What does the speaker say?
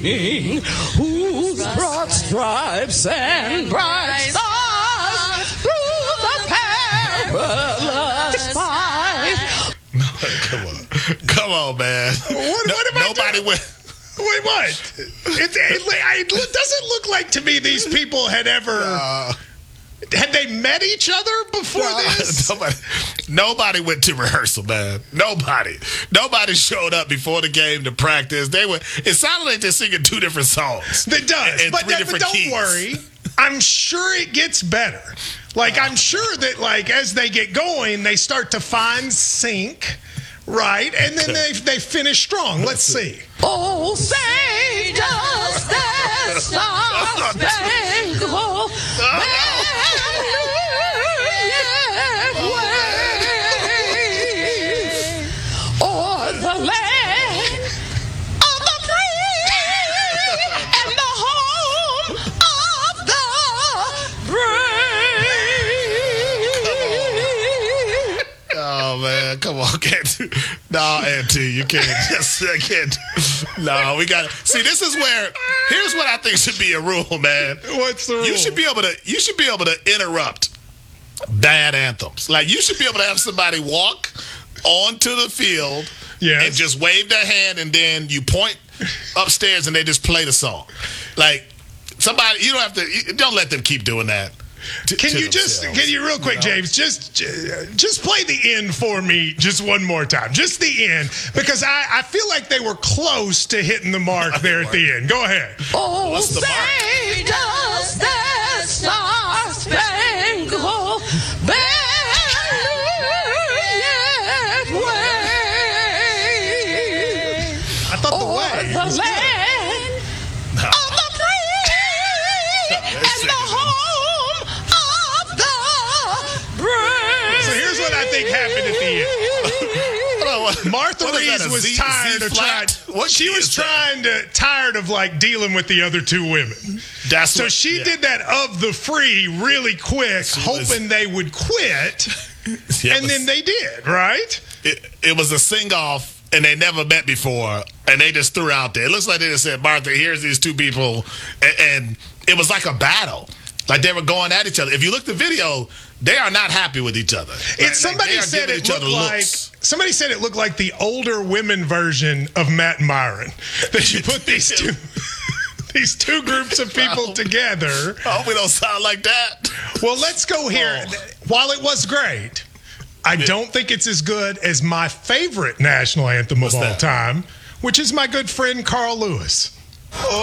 King, whose broad stripes and bright stars through the perilous fight. Come on, man. What am Nobody I went. Wait, what? It doesn't look like to me these people had ever... Had they met each other before this? Nobody went to rehearsal, man. Nobody showed up before the game to practice. It sounded like they're singing two different songs. It does, but don't worry. I'm sure it gets better. I'm sure that as they get going, they start to find sync, right? And then they finish strong. Let's see. Oh, say does that star-spangled or the land of the free and the home of the brave. Oh man, come on, can't. No, Auntie, you can't. I can't. No, we got. See, this is where. Here's what I think should be a rule, man. What's the rule? You should be able to interrupt bad anthems. You should be able to have somebody walk onto the field and just wave their hand, and then you point upstairs, and they just play the song. Somebody, you don't have to. Don't let them keep doing that. Can you real quick, James, just play the end for me just one more time. Just the end, because I feel like they were close to hitting the mark there at the end. Go ahead. Oh, what's the mark? say does that star-spangled banner yet wave? I thought the way. The land of the free and the home of the brave. So here's what I think happened at the end. Martha Reeves was tired of trying. She was tired of dealing with the other two women. So she did that of the free really quick, hoping they would quit, and then they did, right? It was a sing-off, and they never met before, and they just threw out there. It looks like they just said, Martha, here's these two people, and it was like a battle. They were going at each other. If you look at the video, they are not happy with each other. Somebody said it looked like the older women version of Matt and Myron. That you put these two groups of people together. I hope we don't sound like that. Well, let's go here. While it was great, I don't think it's as good as my favorite national anthem of all time, which is my good friend Carl Lewis.